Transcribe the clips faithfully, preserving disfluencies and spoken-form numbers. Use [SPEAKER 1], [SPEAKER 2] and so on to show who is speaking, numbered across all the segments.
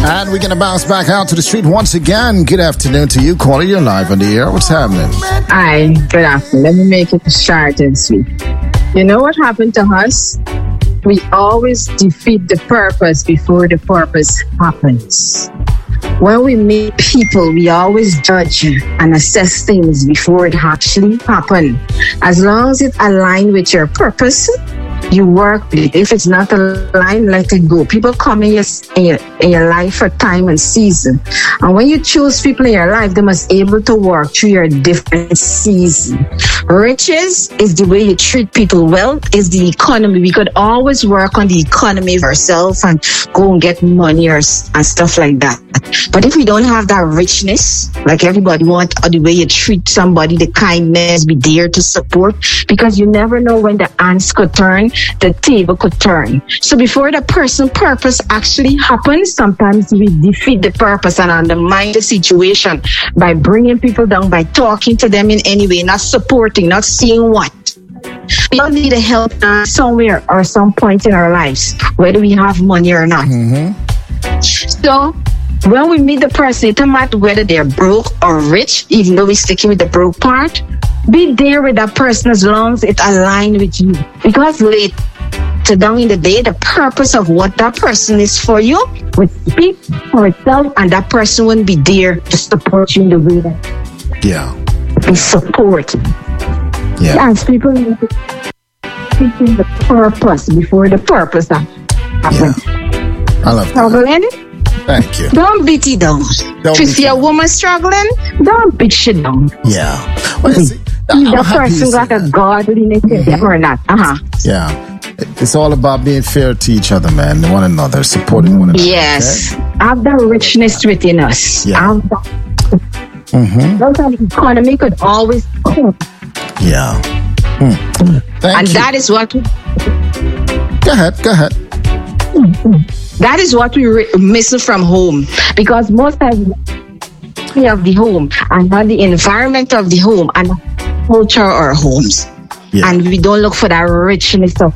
[SPEAKER 1] And we're going to bounce back out to the street once again. Good afternoon to you. Calling you live on the air. What's happening?
[SPEAKER 2] Hi, good afternoon. Let me make it short and sweet. You know what happened to us? We always defeat the purpose before the purpose happens. When we meet people, we always judge and assess things before it actually happens. As long as it aligns with your purpose, you work with it. If it's not aligned, let it go. People come in your, in your, in your life for time and season. And when you choose people in your life, they must be able to work through your different seasons. Riches is the way you treat people. Wealth is the economy. We could always work on the economy of ourselves and go and get money or, and stuff like that. But if we don't have that richness, like everybody wants, or the way you treat somebody, the kindness, be there to support, because you never know when the ants could turn, the table could turn. So before the person purpose actually happens, sometimes we defeat the purpose and undermine the situation by bringing people down, by talking to them in any way, not supporting, not seeing what. We all need help somewhere or some point in our lives, whether we have money or not.
[SPEAKER 1] Mm-hmm.
[SPEAKER 2] So when we meet the person, it doesn't matter whether they're broke or rich, even though we're sticking with the broke part, be there with that person as long as it aligns with you. Because later down in the day, the purpose of what that person is for you would speak for itself, and that person wouldn't be there to support you in the way that
[SPEAKER 1] yeah.
[SPEAKER 2] they support.
[SPEAKER 1] Yeah.
[SPEAKER 2] Yes, people need to speak in the purpose before the purpose happens.
[SPEAKER 1] Yeah. I love that.
[SPEAKER 2] Struggling?
[SPEAKER 1] Thank you.
[SPEAKER 2] Don't beat it down.
[SPEAKER 1] Don't
[SPEAKER 2] if you
[SPEAKER 1] beat
[SPEAKER 2] see
[SPEAKER 1] it
[SPEAKER 2] a
[SPEAKER 1] down.
[SPEAKER 2] woman struggling, don't beat shit down.
[SPEAKER 1] Yeah. Well, you see, I'm
[SPEAKER 2] The
[SPEAKER 1] happy you
[SPEAKER 2] person
[SPEAKER 1] say
[SPEAKER 2] got a
[SPEAKER 1] that.
[SPEAKER 2] godliness in them or not. Uh-huh.
[SPEAKER 1] Yeah. It's all about being fair to each other, man, one another, supporting one another.
[SPEAKER 2] Yes.
[SPEAKER 1] Okay?
[SPEAKER 2] Have that richness within us.
[SPEAKER 1] Yeah.
[SPEAKER 2] Have that.
[SPEAKER 1] Mm-hmm.
[SPEAKER 2] Those are the economy could always come.
[SPEAKER 1] Yeah. Hmm. Thank
[SPEAKER 2] And
[SPEAKER 1] you.
[SPEAKER 2] that is what we,
[SPEAKER 1] Go ahead. Go ahead.
[SPEAKER 2] that is what we re- missing from home. Because most of the of the home and not the environment of the home and the culture of our homes.
[SPEAKER 1] Yeah.
[SPEAKER 2] And we don't look for that richness of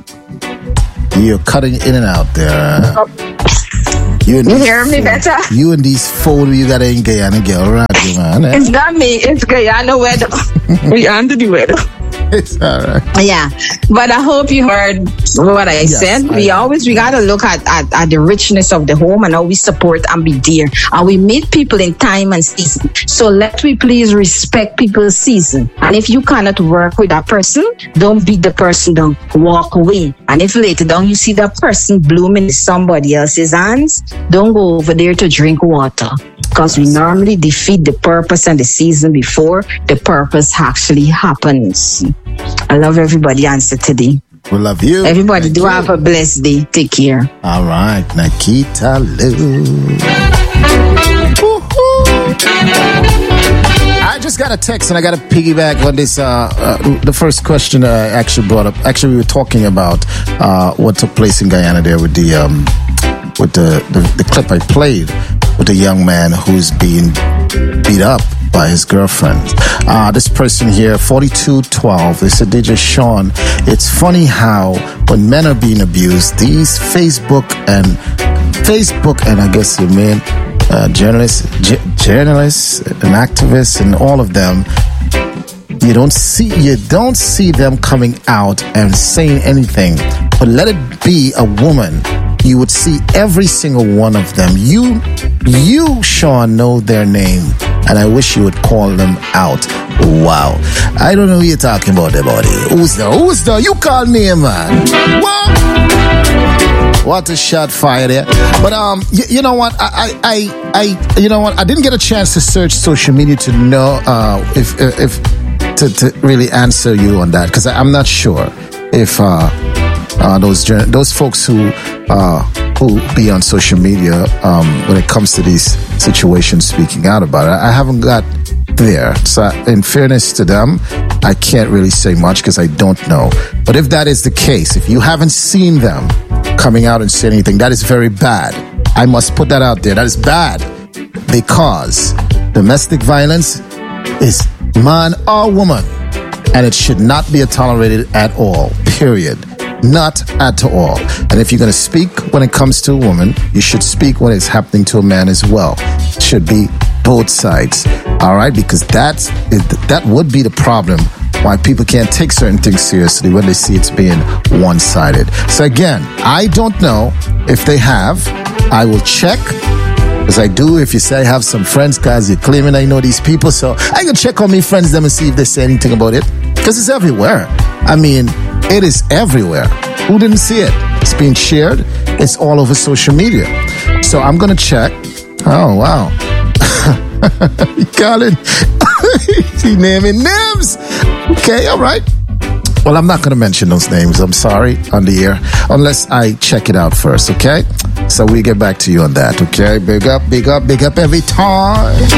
[SPEAKER 1] You're cutting in and out there. You, and
[SPEAKER 2] You
[SPEAKER 1] these
[SPEAKER 2] hear me
[SPEAKER 1] phone-
[SPEAKER 2] better?
[SPEAKER 1] You and these phone you got in Guyana girl, right, man? eh?
[SPEAKER 2] It's not me, it's Guyana weather. We under the weather.
[SPEAKER 1] It's all right.
[SPEAKER 2] Yeah, but I hope you heard what I
[SPEAKER 1] Yes,
[SPEAKER 2] said.
[SPEAKER 1] I
[SPEAKER 2] We
[SPEAKER 1] heard.
[SPEAKER 2] always, we got to look at, at, at the richness of the home and how we support and be there. And we meet people in time and season. So let we please respect people's season. And if you cannot work with that person, don't beat the person down. Walk away. And if later down you see that person blooming in somebody else's hands, don't go over there to drink water. Because we normally defeat the purpose and the season before the purpose actually happens. I love everybody answer today.
[SPEAKER 1] We love you.
[SPEAKER 2] Everybody
[SPEAKER 1] Thank
[SPEAKER 2] do
[SPEAKER 1] you.
[SPEAKER 2] have a blessed day. Take care.
[SPEAKER 1] All right, Nikita Lou. I just got a text and I got to piggyback on this. Uh, uh, the first question I actually brought up. Actually, we were talking about uh, what took place in Guyana there with the um, with the, the the clip I played with the young man who's being beat up by his girlfriend. Uh, this person here, forty-two twelve, they said, D J Sean, it's funny how when men are being abused, these Facebook and Facebook and I guess you mean uh, journalists, j- journalists and activists and all of them, you don't see you don't see them coming out and saying anything. But let it be a woman, you would see every single one of them. You, you, Sean, know their name, and I wish you would call them out. Wow. I don't know who you're talking about, everybody. Who's the, who's the, you call name, man. What? What a shot fired there. But, um, you, you know what? I, I, I, you know what? I didn't get a chance to search social media to know, uh, if, if, to, to really answer you on that, because I'm not sure if, uh, Uh, those those folks who uh, who be on social media um, when it comes to these situations speaking out about it. I haven't got there. So in fairness to them, I can't really say much because I don't know. But if that is the case, if you haven't seen them coming out and say anything, that is very bad. I must put that out there. That is bad because domestic violence is man or woman, and it should not be tolerated at all, period. Not at all. And if you're going to speak when it comes to a woman, you should speak when it's happening to a man as well. It should be both sides. All right? Because that's, that would be the problem why people can't take certain things seriously when they see it's being one-sided. So again, I don't know if they have. I will check. As I do, if you say I have some friends, because you're claiming I know these people, so I can check on my friends them and see if they say anything about it, because it's everywhere. I mean, it is everywhere. Who didn't see it? It's being shared. It's all over social media. So I'm gonna check. Oh wow, Colin, he naming names. Okay, all right. Well, I'm not going to mention those names. I'm sorry on the air, unless I check it out first, okay? So we get back to you on that, okay? Big up, big up, big up every time.